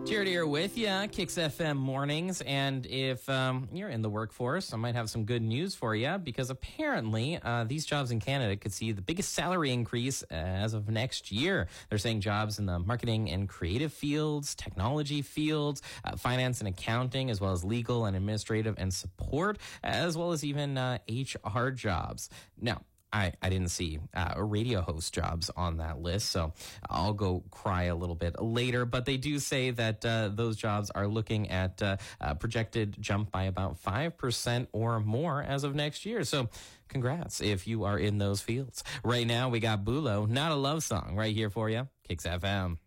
Jared here with you, Kicks FM mornings. And if you're in the workforce, I might have some good news for you, because apparently these jobs in Canada could see the biggest salary increase as of next year. They're saying jobs in the marketing and creative fields, technology fields, finance and accounting, as well as legal and administrative and support, as well as even HR jobs. Now, I didn't see radio host jobs on that list, so I'll go cry a little bit later. But they do say that those jobs are looking at a projected jump by about 5% or more as of next year. So congrats if you are in those fields. Right now, we got Bulo, Not a Love Song, right here for you. Kicks FM.